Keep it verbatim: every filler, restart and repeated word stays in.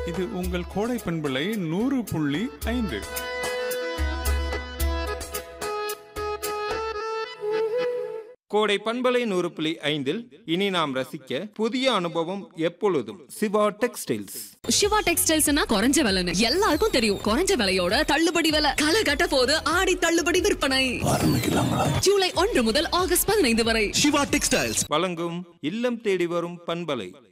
இது உங்கள் கோடை பண்பலை நூறு புள்ளி ஐந்து. கோடை பண்பலை நூறு புள்ளி ஐந்தில் இனி நாம் ரசிக்க புதிய அனுபவம் எப்பொழுதும் சிவா டெக்ஸ்டைல்ஸ். சிவா டெக்ஸ்டைல்ஸ்னா குறைஞ்ச விலைன்னு எல்லாருக்கும் தெரியும். குறைஞ்ச விலையோட தள்ளுபடி விலை. களை கட்ட போது ஆடி தள்ளுபடி விற்பனை ஆரம்பிக்கலாங்களா? ஜூலை ஒன்று முதல் ஆகஸ்ட் பதினைந்து வரை. சிவா டெக்ஸ்டைல்ஸ் வழங்கும் இல்லம் தேடி வரும் பண்பலை.